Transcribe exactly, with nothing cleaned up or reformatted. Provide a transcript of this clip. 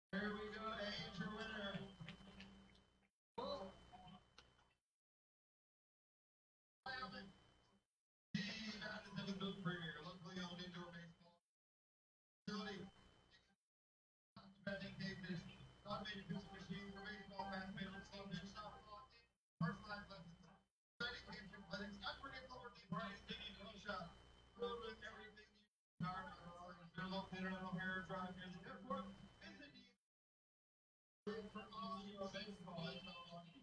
Here we go, age your winner. The Madison Premier, locally owned indoor baseball facility. Betting cases, automated pitching machines for baseball fans, favorite slogan, shop clock, personalized lessons, betting games, athletics, unpredictable deep parties, digging no shot. Filled with everything you are. They're located on O'Hara Drive near the airport. Visit for all your baseball.